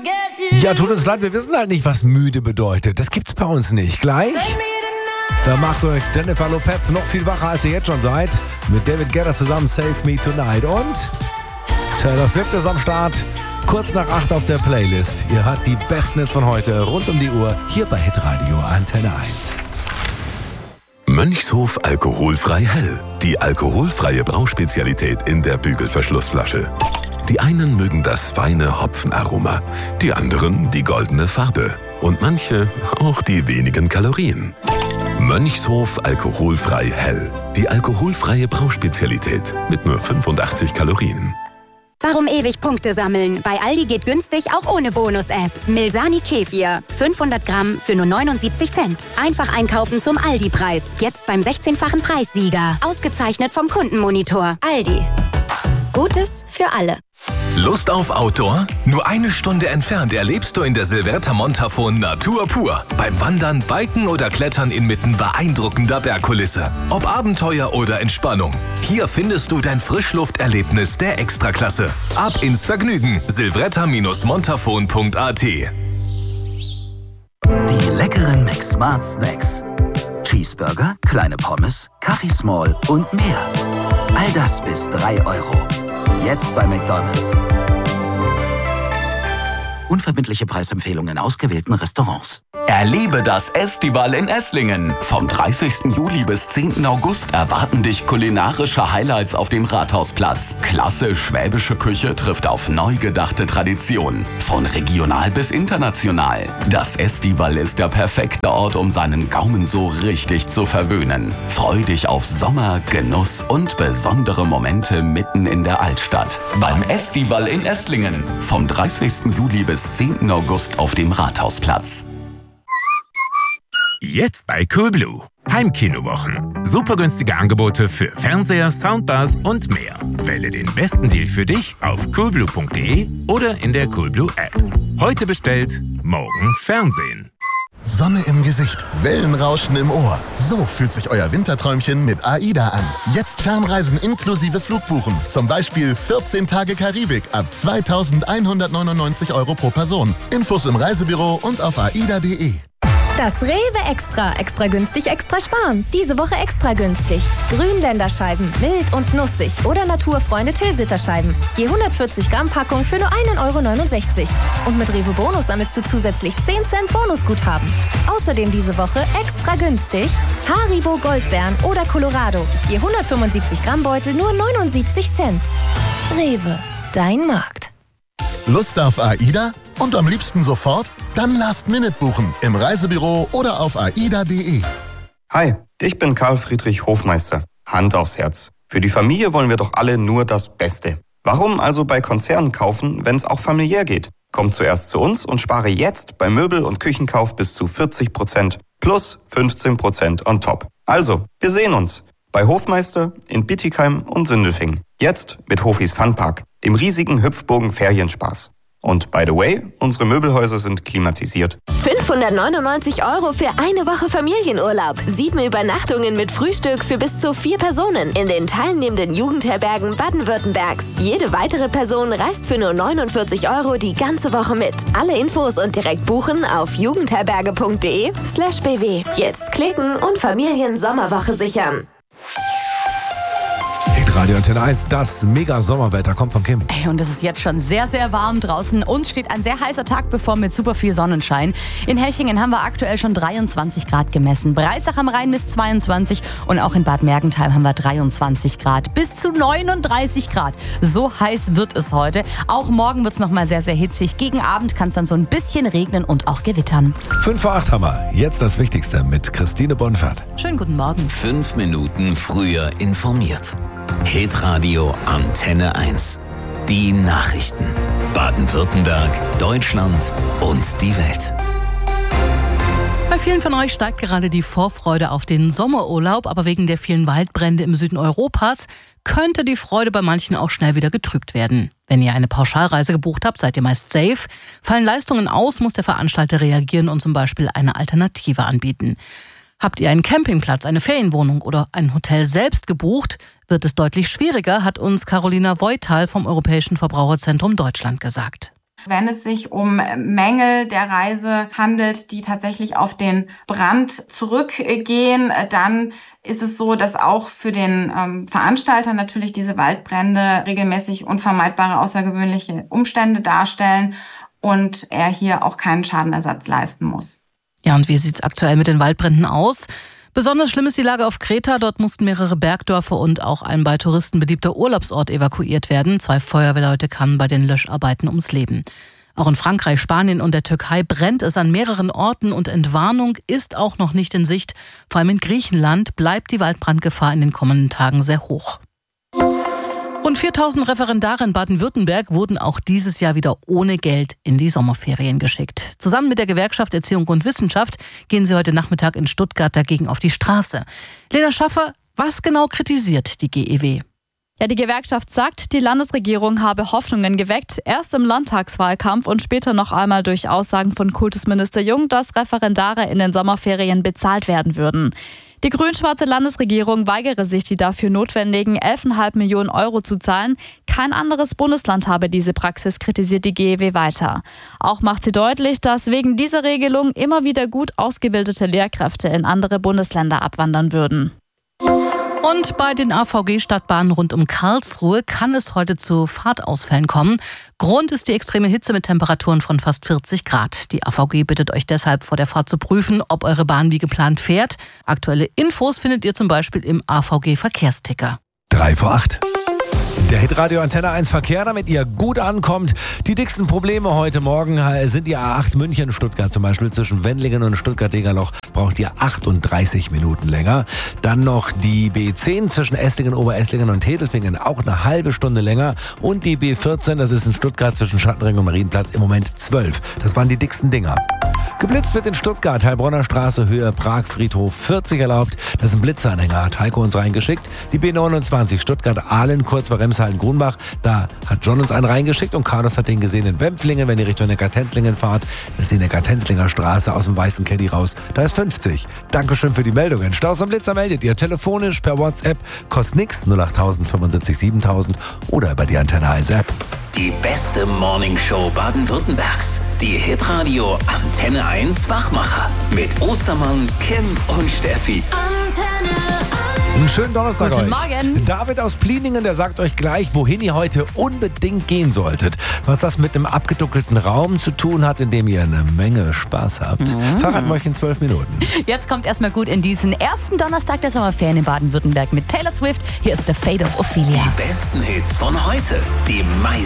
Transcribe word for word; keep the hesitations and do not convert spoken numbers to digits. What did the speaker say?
Ja, tut uns leid, wir wissen halt nicht, was müde bedeutet. Das gibt's bei uns nicht. Gleich, da macht euch Jennifer Lopez noch viel wacher, als ihr jetzt schon seid. Mit David Guetta zusammen Save Me Tonight. Und Taylor Swift ist am Start. Kurz nach acht auf der Playlist. Ihr habt die besten Hits von heute rund um die Uhr hier bei Hitradio Antenne eins. Mönchshof alkoholfrei hell. Die alkoholfreie Brauspezialität in der Bügelverschlussflasche. Die einen mögen das feine Hopfenaroma, die anderen die goldene Farbe und manche auch die wenigen Kalorien. Mönchshof alkoholfrei hell. Die alkoholfreie Brauspezialität mit nur fünfundachtzig Kalorien. Warum ewig Punkte sammeln? Bei Aldi geht günstig auch ohne Bonus-App. Milsani Kefir. fünfhundert Gramm für nur neunundsiebzig Cent. Einfach einkaufen zum Aldi-Preis. Jetzt beim sechzehnfachen Preissieger. Ausgezeichnet vom Kundenmonitor. Aldi. Gutes für alle. Lust auf Outdoor? Nur eine Stunde entfernt erlebst du in der Silverta Montafon Natur pur. Beim Wandern, Biken oder Klettern inmitten beeindruckender Bergkulisse. Ob Abenteuer oder Entspannung. Hier findest du dein Frischlufterlebnis der Extraklasse. Ab ins Vergnügen. silvretta montafon punkt a t. Die leckeren McSmart Snacks. Cheeseburger, kleine Pommes, Kaffee Small und mehr. All das bis drei Euro. Jetzt bei McDonald's. Unverbindliche Preisempfehlungen in ausgewählten Restaurants. Erlebe das Estival in Esslingen. Vom dreißigsten Juli bis zehnten August erwarten dich kulinarische Highlights auf dem Rathausplatz. Klasse schwäbische Küche trifft auf neu gedachte Traditionen. Von regional bis international. Das Estival ist der perfekte Ort, um seinen Gaumen so richtig zu verwöhnen. Freu dich auf Sommer, Genuss und besondere Momente mitten in der Altstadt. Beim Estival in Esslingen. Vom dreißigsten Juli bis zehnten August auf dem Rathausplatz. Jetzt bei Coolblue. Heimkinowochen. Super günstige Angebote für Fernseher, Soundbars und mehr. Wähle den besten Deal für dich auf coolblue punkt de oder in der Coolblue App. Heute bestellt, morgen Fernsehen. Sonne im Gesicht, Wellenrauschen im Ohr. So fühlt sich euer Winterträumchen mit AIDA an. Jetzt Fernreisen inklusive Flugbuchen. Zum Beispiel vierzehn Tage Karibik ab zweitausendeinhundertneunundneunzig Euro pro Person. Infos im Reisebüro und auf aida punkt de. Das Rewe Extra. Extra günstig, extra sparen. Diese Woche extra günstig. Grünländerscheiben, mild und nussig. Oder Naturfreunde Tilsiterscheiben. Je hundertvierzig Gramm Packung für nur ein Euro neunundsechzig. Und mit Rewe Bonus sammelst du zusätzlich zehn Cent Bonusguthaben. Außerdem diese Woche extra günstig Haribo Goldbeeren oder Colorado. Je hundertfünfundsiebzig Gramm Beutel nur neunundsiebzig Cent. Rewe, dein Markt. Lust auf AIDA? Und am liebsten sofort? Dann Last Minute buchen im Reisebüro oder auf aida punkt de. Hi, ich bin Karl Friedrich Hofmeister. Hand aufs Herz. Für die Familie wollen wir doch alle nur das Beste. Warum also bei Konzernen kaufen, wenn es auch familiär geht? Komm zuerst zu uns und spare jetzt bei Möbel- und Küchenkauf bis zu vierzig Prozent plus fünfzehn Prozent on top. Also, wir sehen uns bei Hofmeister in Bietigheim und Sindelfingen. Jetzt mit Hofis Funpark, dem riesigen Hüpfburgen Ferienspaß. Und by the way, unsere Möbelhäuser sind klimatisiert. fünfhundertneunundneunzig Euro für eine Woche Familienurlaub. Sieben Übernachtungen mit Frühstück für bis zu vier Personen in den teilnehmenden Jugendherbergen Baden-Württembergs. Jede weitere Person reist für nur neunundvierzig Euro die ganze Woche mit. Alle Infos und direkt buchen auf jugendherberge punkt de slash bw. Jetzt klicken und Familien-Sommerwoche sichern. Radio Antenne eins, das Mega-Sommerwetter kommt von Kim. Ey, und es ist jetzt schon sehr, sehr warm draußen. Uns steht ein sehr heißer Tag bevor mit super viel Sonnenschein. In Hechingen haben wir aktuell schon dreiundzwanzig Grad gemessen. Breisach am Rhein bis zweiundzwanzig und auch in Bad Mergentheim haben wir dreiundzwanzig Grad. Bis zu neununddreißig Grad. So heiß wird es heute. Auch morgen wird es nochmal sehr, sehr hitzig. Gegen Abend kann es dann so ein bisschen regnen und auch gewittern. fünf vor acht haben wir. Jetzt das Wichtigste mit Christine Bonfert. Schönen guten Morgen. Fünf Minuten früher informiert. Hitradio Antenne eins. Die Nachrichten. Baden-Württemberg, Deutschland und die Welt. Bei vielen von euch steigt gerade die Vorfreude auf den Sommerurlaub, aber wegen der vielen Waldbrände im Süden Europas könnte die Freude bei manchen auch schnell wieder getrübt werden. Wenn ihr eine Pauschalreise gebucht habt, seid ihr meist safe. Fallen Leistungen aus, muss der Veranstalter reagieren und zum Beispiel eine Alternative anbieten. Habt ihr einen Campingplatz, eine Ferienwohnung oder ein Hotel selbst gebucht, wird es deutlich schwieriger, hat uns Carolina Voital vom Europäischen Verbraucherzentrum Deutschland gesagt. Wenn es sich um Mängel der Reise handelt, die tatsächlich auf den Brand zurückgehen, dann ist es so, dass auch für den ähm, Veranstalter natürlich diese Waldbrände regelmäßig unvermeidbare außergewöhnliche Umstände darstellen und er hier auch keinen Schadenersatz leisten muss. Ja, und wie sieht es aktuell mit den Waldbränden aus? Besonders schlimm ist die Lage auf Kreta. Dort mussten mehrere Bergdörfer und auch ein bei Touristen beliebter Urlaubsort evakuiert werden. Zwei Feuerwehrleute kamen bei den Löscharbeiten ums Leben. Auch in Frankreich, Spanien und der Türkei brennt es an mehreren Orten und Entwarnung ist auch noch nicht in Sicht. Vor allem in Griechenland bleibt die Waldbrandgefahr in den kommenden Tagen sehr hoch. Rund viertausend Referendare in Baden-Württemberg wurden auch dieses Jahr wieder ohne Geld in die Sommerferien geschickt. Zusammen mit der Gewerkschaft Erziehung und Wissenschaft gehen sie heute Nachmittag in Stuttgart dagegen auf die Straße. Lena Schaffer, was genau kritisiert die G E W? Ja, die Gewerkschaft sagt, die Landesregierung habe Hoffnungen geweckt, erst im Landtagswahlkampf und später noch einmal durch Aussagen von Kultusminister Jung, dass Referendare in den Sommerferien bezahlt werden würden. Die grün-schwarze Landesregierung weigere sich, die dafür notwendigen elf Komma fünf Millionen Euro zu zahlen. Kein anderes Bundesland habe diese Praxis, kritisiert die G E W weiter. Auch macht sie deutlich, dass wegen dieser Regelung immer wieder gut ausgebildete Lehrkräfte in andere Bundesländer abwandern würden. Und bei den A V G-Stadtbahnen rund um Karlsruhe kann es heute zu Fahrtausfällen kommen. Grund ist die extreme Hitze mit Temperaturen von fast vierzig Grad. Die A V G bittet euch deshalb vor der Fahrt zu prüfen, ob eure Bahn wie geplant fährt. Aktuelle Infos findet ihr zum Beispiel im A V G-Verkehrsticker. Drei vor acht. Der Hitradio Antenne eins Verkehr, damit ihr gut ankommt. Die dicksten Probleme heute Morgen sind die A acht München-Stuttgart zum Beispiel. Zwischen Wendlingen und Stuttgart-Degerloch braucht ihr achtunddreißig Minuten länger. Dann noch die B zehn zwischen Esslingen, Oberesslingen und Tedelfingen, auch eine halbe Stunde länger. Und die B vierzehn, das ist in Stuttgart zwischen Schattenring und Marienplatz, im Moment zwölf. Das waren die dicksten Dinger. Geblitzt wird in Stuttgart, Heilbronner Straße, Höhe Prag-Friedhof, vierzig erlaubt. Das ist ein Blitzanhänger, hat Heiko uns reingeschickt. Die B neunundzwanzig, Stuttgart-Ahlen, kurz vor Remshalden-Grunbach. Da hat John uns einen reingeschickt und Carlos hat den gesehen in Wempflingen. Wenn ihr Richtung Neckar-Tenzlingen fahrt, das ist die Neckar-Tenzlinger Straße aus dem weißen Caddy raus. Da ist fünfzig. Dankeschön für die Meldungen. Staus am Blitzer meldet ihr telefonisch per WhatsApp. Kostet nix, null acht null null fünfundsiebzig siebentausend oder über die Antenne eins App. Die beste Morningshow Baden-Württembergs. Die Hitradio Antenne eins Wachmacher. Mit Ostermann, Kim und Steffi. Antenne Einen schönen Donnerstag Guten euch. Morgen. David aus Pliningen, der sagt euch gleich, wohin ihr heute unbedingt gehen solltet. Was das mit dem abgeduckelten Raum zu tun hat, in dem ihr eine Menge Spaß habt. Mhm. Verraten wir euch in zwölf Minuten. Jetzt kommt erstmal gut in diesen ersten Donnerstag der Sommerferien in Baden-Württemberg mit Taylor Swift. Hier ist The Fate of Ophelia. Die besten Hits von heute. Die meisten